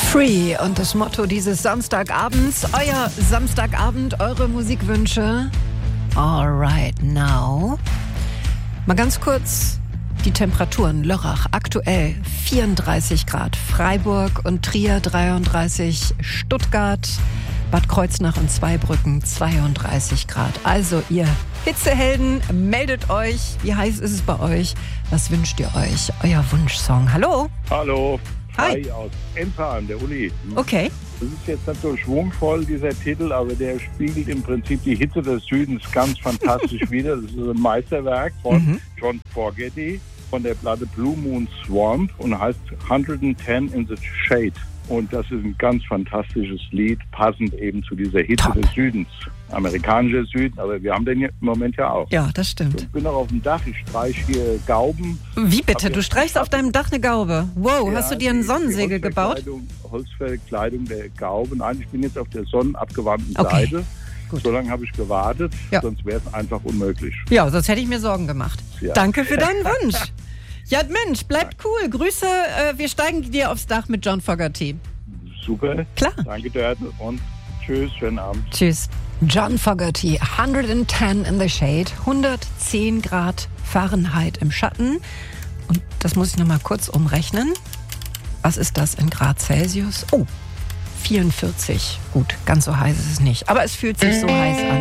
Free und das Motto dieses Samstagabends, euer Samstagabend, eure Musikwünsche. All right now. Mal ganz kurz die Temperaturen. Lörrach aktuell 34 Grad, Freiburg und Trier 33, Stuttgart, Bad Kreuznach und Zweibrücken 32 Grad. Also ihr Hitzehelden, meldet euch. Wie heiß ist es bei euch? Was wünscht ihr euch? Euer Wunschsong. Hallo? Hallo, Hi. Frei aus Enferheim, der Uli. Okay. Das ist jetzt nicht so schwungvoll, dieser Titel, aber der spiegelt im Prinzip die Hitze des Südens ganz fantastisch wider. Das ist ein Meisterwerk von John Fogerty von der Platte Blue Moon Swamp und heißt 110 in the Shade. Und das ist ein ganz fantastisches Lied, passend eben zu dieser Hitze des Südens. Amerikanischer Süden, aber wir haben den im Moment ja auch. Ja, das stimmt. Ich bin noch auf dem Dach, ich streiche hier Gauben. Wie bitte? Du streichst auf deinem Dach eine Gaube. Wow, Ja, hast du dir ein Sonnensegel die gebaut? Holzverkleidung der Gaube. Nein, ich bin jetzt auf der sonnenabgewandten Okay. Seite. Gut. So lange habe ich gewartet, Ja. sonst wäre es einfach unmöglich. Ja, sonst hätte ich mir Sorgen gemacht. Ja. Danke für deinen Wunsch. Ja, Mensch, bleibt cool. Grüße, wir steigen dir aufs Dach mit John Fogerty. Super. Klar. Danke, Dörte, und tschüss, schönen Abend. Tschüss. John Fogerty, 110 in the Shade, 110 Grad Fahrenheit im Schatten. Und das muss ich nochmal kurz umrechnen. Was ist das in Grad Celsius? Oh, 44. Gut, ganz so heiß ist es nicht. Aber es fühlt sich so heiß an.